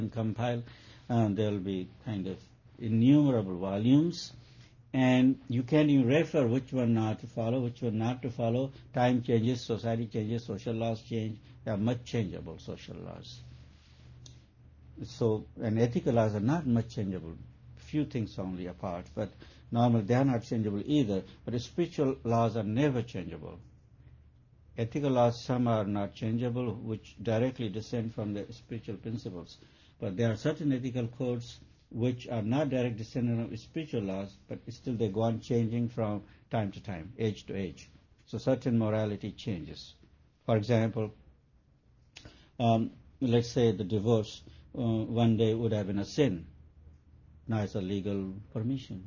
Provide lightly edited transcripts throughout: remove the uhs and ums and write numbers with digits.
compile, there will be kind of innumerable volumes, and you can even refer which one not to follow, which one not to follow. Time changes, society changes, social laws change. There are much changeable social laws. So, and ethical laws are not much changeable. Few things only apart, but normally they are not changeable either. But spiritual laws are never changeable. Ethical laws, some are not changeable, which directly descend from the spiritual principles. But there are certain ethical codes which are not direct descendant of spiritual laws, but still they go on changing from time to time, age to age. So certain morality changes. For example, let's say the divorce one day would have been a sin. Now it's a legal permission.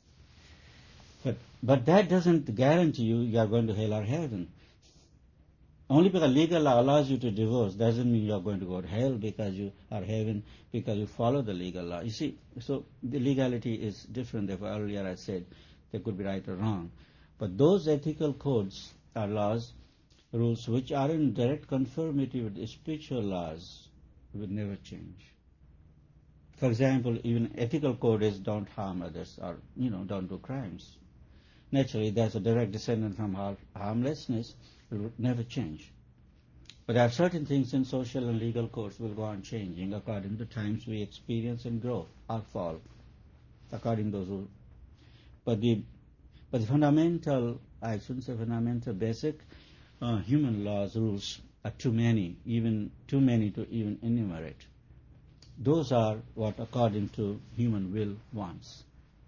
But that doesn't guarantee you are going to hell or heaven. Only because legal law allows you to divorce doesn't mean you are going to go to hell because you are heaven, because you follow the legal law. You see, so the legality is different. Therefore, earlier I said they could be right or wrong. But those ethical codes are laws, rules which are in direct conformity with the spiritual laws will never change. For example, even ethical code is don't harm others or, don't do crimes. Naturally, there's a direct descendant from harmlessness. It will never change. But there are certain things in social and legal codes will go on changing according to times we experience and grow or fall, according to those rules. But the fundamental, I shouldn't say fundamental, basic human laws, rules are too many to even enumerate. Those are what according to human will wants.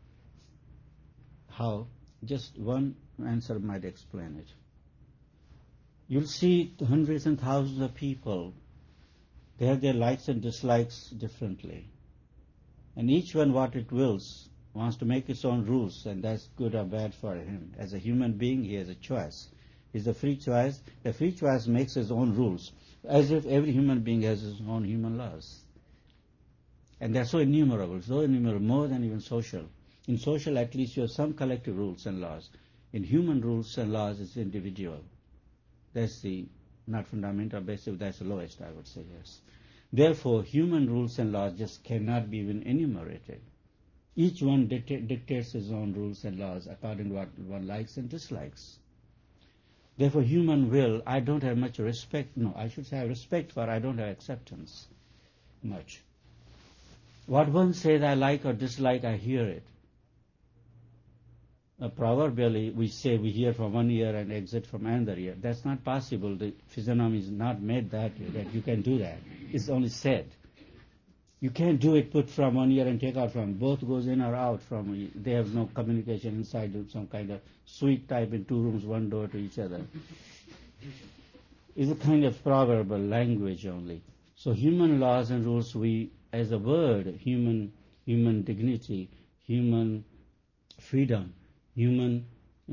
How? Just one answer might explain it. You'll see hundreds and thousands of people. They have their likes and dislikes differently. And each one what it wills wants to make its own rules, and that's good or bad for him. As a human being, he has a choice. It's a free choice. The free choice makes his own rules, as if every human being has his own human laws. And they're so innumerable, more than even social. In social, at least you have some collective rules and laws. In human rules and laws, it's individual. That's the, not fundamental, basic, that's the lowest, I would say, yes. Therefore, human rules and laws just cannot be even enumerated. Each one dictates his own rules and laws according to what one likes and dislikes. Therefore, human will, I don't have much respect, I should say I have respect for, I don't have acceptance much. What one says I like or dislike, I hear it. Proverbially, we say we hear from one ear and exit from another ear. That's not possible. The physiognomy is not made that way, that you can do that. It's only said. You can't do it, put from one ear and take out from. Both goes in or out from. They have no communication inside some kind of suite type in two rooms, one door to each other. It's a kind of proverbial language only. So human laws and rules, we, as a word, human dignity, human freedom, human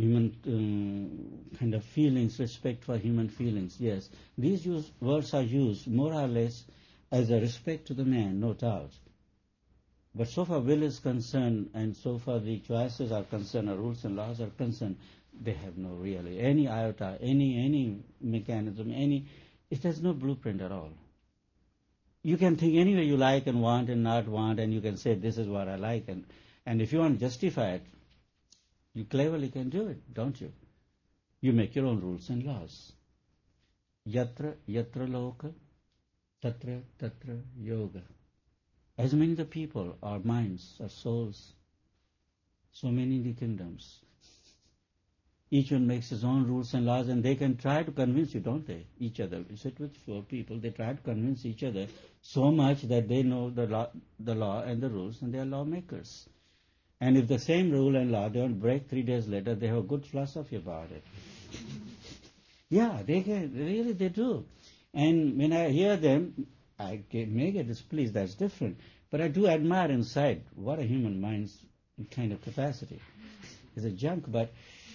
kind of feelings, respect for human feelings, yes. These words are used more or less as a respect to the man, no doubt. But so far will is concerned, and so far the choices are concerned, or rules and laws are concerned, they have no really, any iota, any mechanism, it has no blueprint at all. You can think any way you like and want and not want, and you can say this is what I like, and if you want to justify it, you cleverly can do it, don't you? You make your own rules and laws. Yatra loka, tatra yoga. As many the people, our minds, our souls, so many in the kingdoms. Each one makes his own rules and laws, and they can try to convince you, don't they? Each other. You sit with four people, they try to convince each other so much that they know the law and the rules, and they are lawmakers. And if the same rule and law don't break 3 days later, they have a good philosophy about it. Yeah, they do. And when I hear them, I may get displeased, that's different. But I do admire inside what a human mind's kind of capacity. It's a junk, but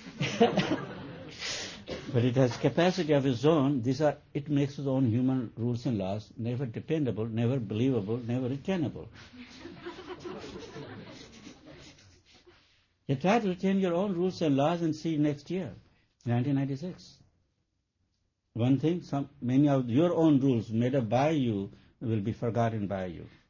but it has capacity of its own. It makes its own human rules and laws, never dependable, never believable, never retainable. You try to retain your own rules and laws and see next year, 1996. One thing, many of your own rules made up by you will be forgotten by you.